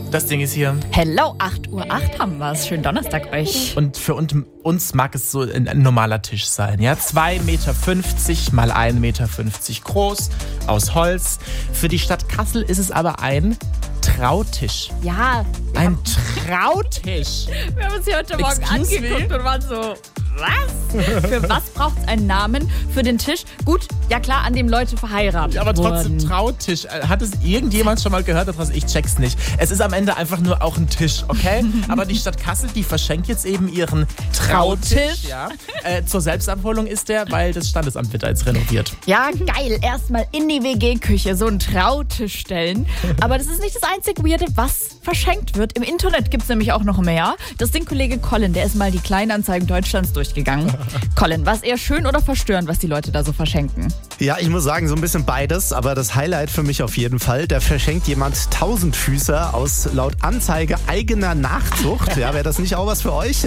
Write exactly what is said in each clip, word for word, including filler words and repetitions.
Das Ding ist hier. Hello, acht Uhr acht haben wir es. Schönen Donnerstag euch. Und für uns mag es so ein normaler Tisch sein. Ja? zwei Meter fünfzig mal ein Meter fünfzig groß, aus Holz. Für die Stadt Kassel ist es aber ein Trautisch. Ja. Ein Trautisch. Wir haben uns hier heute Morgen Excuse angeguckt me? und waren so, was? Für was braucht es einen Namen? Für den Tisch? Gut, ja klar, an dem Leute verheiratet Aber trotzdem wurden. Trautisch. Hat es irgendjemand schon mal gehört? Etwas? Ich check's nicht. Es ist am Ende einfach nur auch ein Tisch, okay? Aber die Stadt Kassel, die verschenkt jetzt eben ihren Trautisch. Trautisch. Ja. Äh, zur Selbstabholung ist der, weil das Standesamt wird da jetzt renoviert. Ja, geil. Erstmal in die W G-Küche so einen Trautisch stellen. Aber das ist nicht das einzige Weirde, was verschenkt wird. Im Internet gibt es nämlich auch noch mehr. Das Ding-Kollege Colin, der ist mal die Kleinanzeigen Deutschlands durchgegangen. Colin, war es eher schön oder verstörend, was die Leute da so verschenken? Ja, ich muss sagen, so ein bisschen beides, aber das Highlight für mich auf jeden Fall, da verschenkt jemand Tausendfüßer aus laut Anzeige eigener Nachzucht. Ja, wäre das nicht auch was für euch?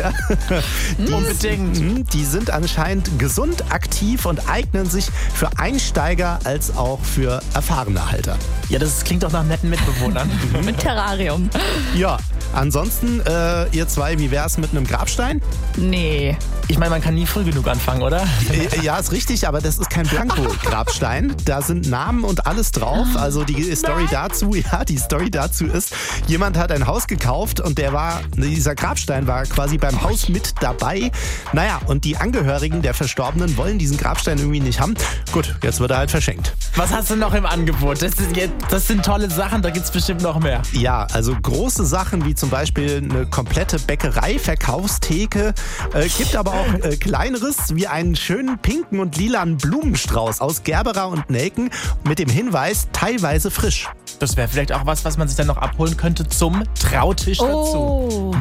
Die, Unbedingt. Die sind anscheinend gesund, aktiv und eignen sich für Einsteiger als auch für erfahrene Halter. Ja, das klingt doch nach netten Mitbewohnern. Mit Terrarium. Ja, ansonsten, äh, ihr zwei, wie wär's mit einem Grabstein? Nee. Ich meine, man kann nie früh genug anfangen, oder? Äh, Ja, ist richtig, aber das ist kein Blanko-Grabstein. Da sind Namen und alles drauf. Also die Story dazu, ja, die Story dazu ist, jemand hat ein Haus gekauft und der war, dieser Grabstein war quasi beim Haus mit dabei. Naja, und die Angehörigen der Verstorbenen wollen diesen Grabstein irgendwie nicht haben. Gut, jetzt wird er halt verschenkt. Was hast du noch im Angebot? Das, ist jetzt, das sind tolle Sachen, da gibt's bestimmt noch mehr. Ja, also große Sachen wie zum Beispiel eine komplette Bäckerei-Verkaufstheke. Äh, gibt aber auch äh, kleineres wie einen schönen pinken und lilanen Blumenstrauß aus Gerbera und Nelken mit dem Hinweis, teilweise frisch. Das wäre vielleicht auch was, was man sich dann noch abholen könnte zum Trautisch dazu. Oh.